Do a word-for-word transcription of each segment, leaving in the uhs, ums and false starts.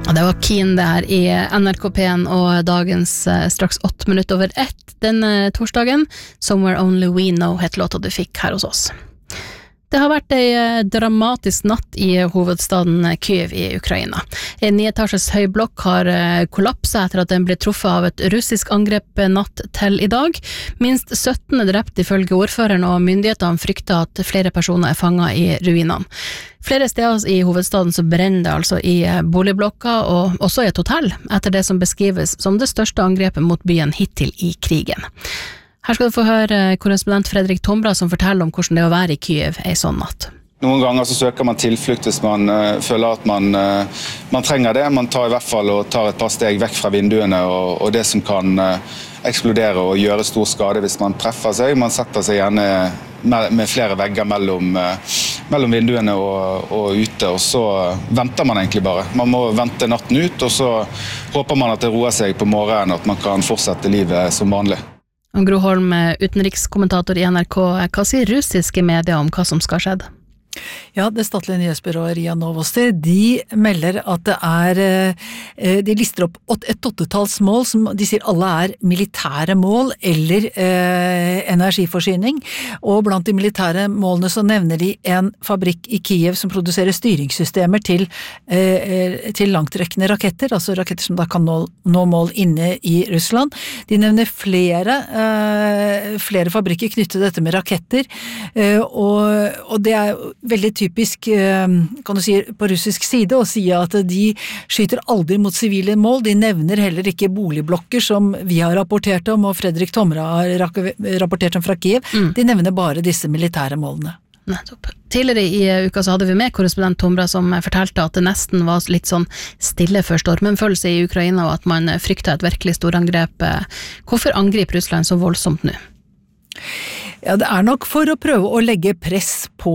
Det var Keen der i N R K P en og dagens straks åtte minutter over ett denne torsdagen. Somewhere Only We Know het låta du fikk her hos oss. Det har vært en dramatisk natt i hovedstaden Kyiv i Ukraina. En nietasjes høy blokk har kollapset etter at den ble truffet av et russisk angrep natt til i dag. Minst sytten er drept ifølge ordføreren, og myndighetene frykter at flere personer er fanget i ruinene. Flere steder i hovedstaden så brenner det altså i boligblokka og også i et hotell, etter det som beskrives som det største angrepet mot byen hittil i krigen. Her skal du få høre korrespondent Fredrik Tombra som forteller om hvordan det er å være i Kyiv en sånn natt. Noen ganger så søker man tilflukt hvis man uh, føler at man, uh, man trenger det. Man tar i hvert fall og tar et par steg vekk fra vinduene og, og det som kan uh, eksplodere og gjøre stor skade hvis man treffer seg. Man setter seg gjerne med, med flere vegger mellom, uh, mellom vinduene og, og ute, og så venter man egentlig bare. Man må vente natten ut, og så håper man at det roer seg på morgenen, at man kan fortsette livet som vanlig. Og Gro Holm, utenrikskommentator i N R K, hva sier russiske medier om hva som skal skjedd? Ja, det statlige nyhetsbyrået RIA Novosti, de melder at det er, de lister opp et åttetalls mål som de sier alle er militære mål eller eh, energiforsyning, og blant de militære målene så nevner de en fabrikk i Kyiv som produserer styringssystemer til, eh, til langtrekkende raketter, altså raketter som da kan nå, nå mål inne i Russland. De nevner flere, eh, flere fabrikker knyttet til dette med raketter, eh, og, og det er veldig typisk, kan du si, på russisk side å si at de skyter aldri mot sivile mål. De nevner heller ikke boligblokker som vi har rapportert om, og Fredrik Tomra har rapportert om fra Kyiv. Mm. De nevner bare disse militære målene. Nettopp. Tidligere i uka så hadde vi med korrespondent Tomra som fortalte at det nesten var litt sånn stille før stormen-følelse i Ukraina, og at man fryktet et virkelig storangrep. Hvorfor angriper Russland så voldsomt nå? Ja, det er nok for å prøve å legge press på,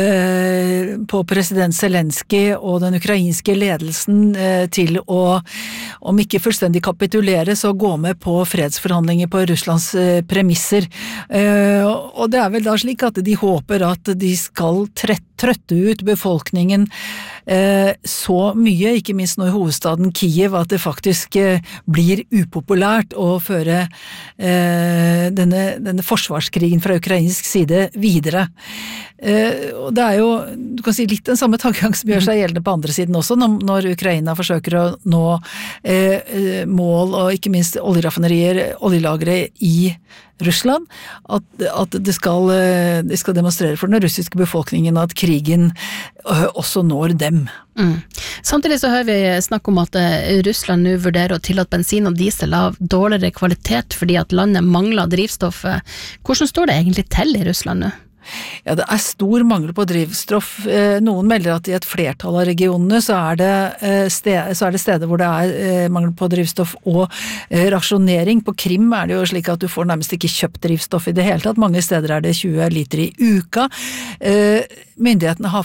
eh, på president Zelensky og den ukrainske ledelsen eh, til å, om ikke fullstendig kapitulere, så gå med på fredsforhandlinger på Russlands eh, premisser. Eh, og det er vel da slik at de håper at de skal trett, trøtte ut befolkningen eh, så mye, ikke minst nå i hovedstaden Kyiv, at det faktisk eh, blir upopulært å føre eh, denne, denne forsvarskrigen fra ukrainsk side videre. Eh, og det er jo, du kan si litt den samme tankegang som gjør seg gjeldende på andre siden også, når, når Ukraina forsøker å nå eh, mål og ikke minst oljeraffinerier, oljelagre i Russland, at, at det skal, de skal demonstrere for den russiske befolkningen at krigen også når dem. Mm. Samtidig så hører vi snakk om at Russland nå vurderer å tillate bensin og diesel av dårligere kvalitet fordi at landet mangler drivstoff. Hvordan står det egentlig til i Russland nå? Ja, det er stor mangel på drivstoff. Noen melder at i et flertall av regionene så er det, sted, så er det steder hvor det er mangel på drivstoff og rasjonering. På Krim er det jo slik at du får nærmest ikke kjøpt drivstoff i det hele tatt. Mange steder er det tjue liter i uka. Myndighetene har